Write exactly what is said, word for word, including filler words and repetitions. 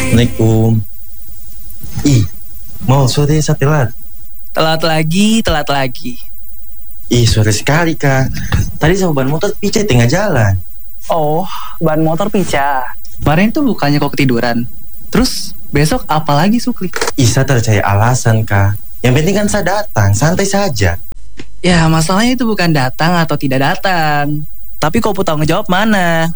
Assalamualaikum. Ih, mau sore saya telat. Telat lagi, telat lagi. Ih, sore sekali, Kak. Tadi sama ban motor pica tengah jalan. Oh, ban motor pica. Kemarin tuh bukannya kok ketiduran. Terus besok apa lagi, Sukli? Ih, saya tercaya alasan, Kak. Yang penting kan saya datang, santai saja. Ya, masalahnya itu bukan datang atau tidak datang. Tapi kau tahu ngejawab mana?